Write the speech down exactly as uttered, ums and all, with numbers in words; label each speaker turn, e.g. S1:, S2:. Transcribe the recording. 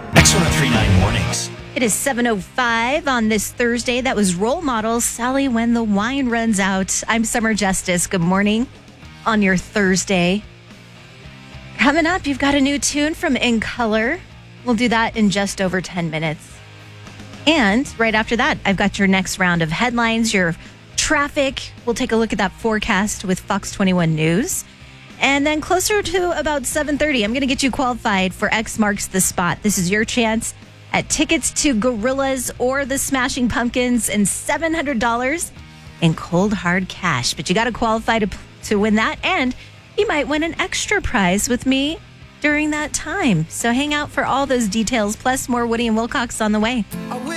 S1: X one oh three point nine Mornings.
S2: It is seven oh five on this Thursday. That was Role Models, Sally When the Wine Runs Out. I'm Summer Justice. Good morning on your Thursday. Coming up, you've got a new tune from In Color. We'll do that in just over ten minutes. And right after that, I've got your next round of headlines, your traffic. We'll take a look at that forecast with Fox twenty-one News. And then closer to about seven thirty, I'm going to get you qualified for X Marks the Spot. This is your chance at tickets to Gorillaz or the Smashing Pumpkins and seven hundred dollars in cold hard cash. But you got to qualify to, to win that. And you might win an extra prize with me during that time. So hang out for all those details, plus more Woody and Wilcox on the way.